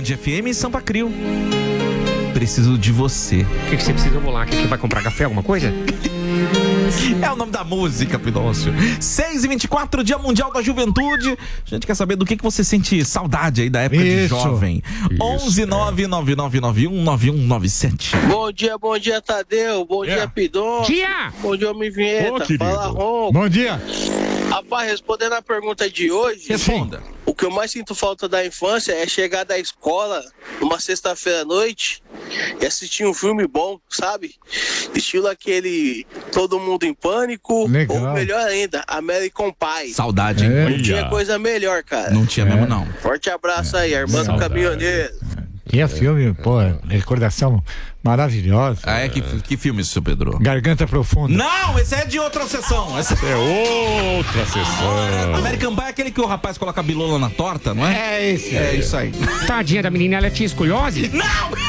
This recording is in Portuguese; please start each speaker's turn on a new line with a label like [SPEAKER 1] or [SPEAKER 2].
[SPEAKER 1] Band FM e Sampa Crio. Preciso de você.
[SPEAKER 2] O que você precisa? Eu vou lá. Que vai comprar café, alguma coisa?
[SPEAKER 1] É o nome da música, Pidoncio. 6h24, Dia Mundial da Juventude. A gente quer saber do que você sente saudade aí da época de jovem. 11999919197.
[SPEAKER 3] Bom dia, Tadeu. Bom dia, Pidoncio. Bom dia, Homem Vinheta. Fala, Ronco.
[SPEAKER 4] Bom dia.
[SPEAKER 3] Rapaz, respondendo a pergunta de hoje,
[SPEAKER 1] responda.
[SPEAKER 3] O que eu mais sinto falta da infância é chegar da escola numa sexta-feira à noite e assistir um filme bom, sabe? Estilo aquele Todo Mundo em Pânico.
[SPEAKER 4] Legal.
[SPEAKER 3] Ou melhor ainda, American Pie.
[SPEAKER 1] Saudade, hein?
[SPEAKER 3] Não tinha coisa melhor, cara.
[SPEAKER 1] Não tinha mesmo, não.
[SPEAKER 3] Forte abraço aí, Armando Caminhoneiro.
[SPEAKER 4] Que é filme, pô, recordação maravilhosa.
[SPEAKER 1] Ah, que filme isso, seu Pedro?
[SPEAKER 4] Garganta Profunda.
[SPEAKER 1] Não, esse é de outra sessão. Essa
[SPEAKER 5] é outra sessão.
[SPEAKER 1] American Pie é aquele que o rapaz coloca a bilola na torta, não é?
[SPEAKER 4] É esse.
[SPEAKER 1] É isso aí.
[SPEAKER 2] Tadinha da menina, ela tinha escolhose?
[SPEAKER 1] Não!